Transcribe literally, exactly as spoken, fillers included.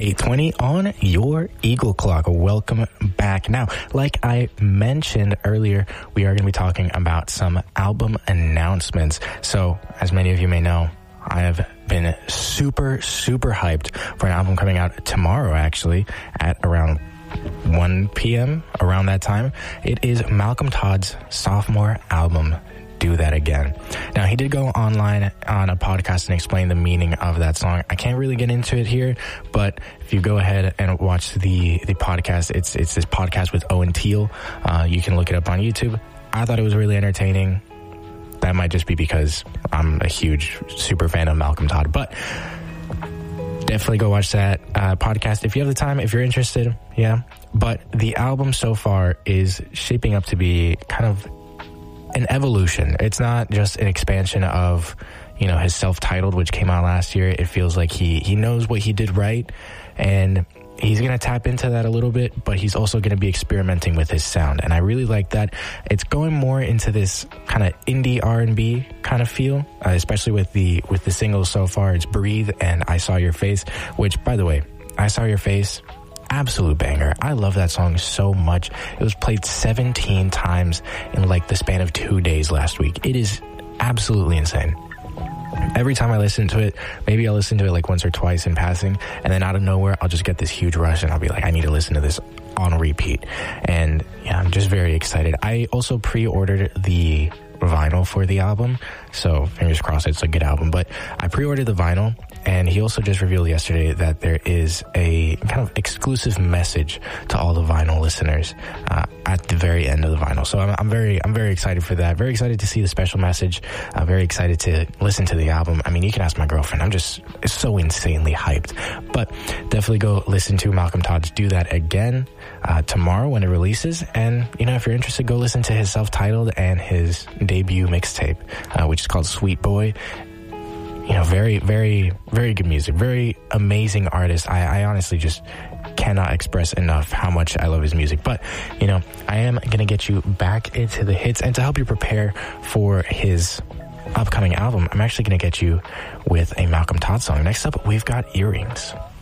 eight twenty on your Eagle Clock. Welcome back. Now, like I mentioned earlier, we are going to be talking about some album announcements. So, as many of you may know, I have been super, super hyped for an album coming out tomorrow, actually, at around one p.m., around that time. It is Malcolm Todd's sophomore album, Do That Again. Now, he did go online on a podcast and explain the meaning of that song. I can't really get into it here, but if you go ahead and watch the, the podcast, it's it's this podcast with Owen Teal. Uh, you can look it up on YouTube. I thought it was really entertaining. That might just be because I'm a huge super fan of Malcolm Todd, but definitely go watch that uh, podcast if you have the time, if you're interested. Yeah. But the album so far is shaping up to be kind of an evolution. It's not just an expansion of, you know, his self-titled, which came out last year. It feels like he, he knows what he did right, and he's going to tap into that a little bit, but he's also going to be experimenting with his sound. And I really like that. It's going more into this kind of indie R and B kind of feel, uh, especially with the, with the singles so far. It's Breathe and I Saw Your Face, which, by the way, I Saw Your Face, absolute banger. I love that song so much. It was played seventeen times in like the span of two days last week. It is absolutely insane. Every time I listen to it, maybe I'll listen to it like once or twice in passing, and then out of nowhere, I'll just get this huge rush and I'll be like, I need to listen to this on repeat. And yeah, I'm just very excited. I also pre-ordered the vinyl for the album, so fingers crossed it's a good album. But I pre-ordered the vinyl, and he also just revealed yesterday that there is a kind of exclusive message to all the vinyl listeners uh, at the very end of the vinyl. So I'm, I'm very, I'm very excited for that. Very excited to see the special message. I'm very excited to listen to the album. I mean, you can ask my girlfriend. I'm just so insanely hyped. But definitely go listen to Malcolm Todd's Do That Again uh, tomorrow when it releases. And you know, if you're interested, go listen to his self-titled and his debut mixtape, uh, which is called Sweet Boy. You know, very, very, very good music. Very amazing artist. I, I honestly just cannot express enough how much I love his music. But, you know, I am going to get you back into the hits. And to help you prepare for his upcoming album, I'm actually going to get you with a Malcolm Todd song. Next up, we've got Earrings.